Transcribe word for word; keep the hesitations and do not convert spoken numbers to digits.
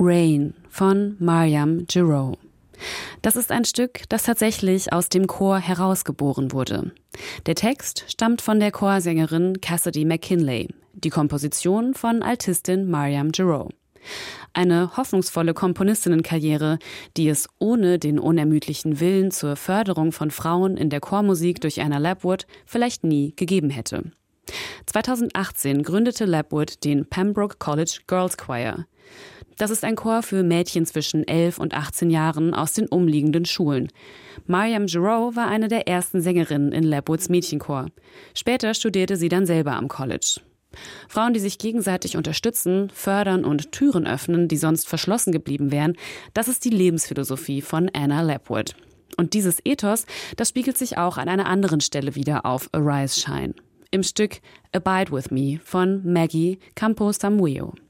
Rain von Maryam Giraud. Das ist ein Stück, das tatsächlich aus dem Chor herausgeboren wurde. Der Text stammt von der Chorsängerin Cassidy McKinley, die Komposition von Altistin Maryam Giraud. Eine hoffnungsvolle Komponistinnenkarriere, die es ohne den unermüdlichen Willen zur Förderung von Frauen in der Chormusik durch Anna Lapwood vielleicht nie gegeben hätte. zweitausendachtzehn gründete Lapwood den Pembroke College Girls Choir. Das ist ein Chor für Mädchen zwischen elf und achtzehn Jahren aus den umliegenden Schulen. Maryam Giraud war eine der ersten Sängerinnen in Lapwoods Mädchenchor. Später studierte sie dann selber am College. Frauen, die sich gegenseitig unterstützen, fördern und Türen öffnen, die sonst verschlossen geblieben wären, das ist die Lebensphilosophie von Anna Lapwood. Und dieses Ethos, das spiegelt sich auch an einer anderen Stelle wieder auf Arise Shine. Im Stück Abide With Me von Maggie Camposammuio.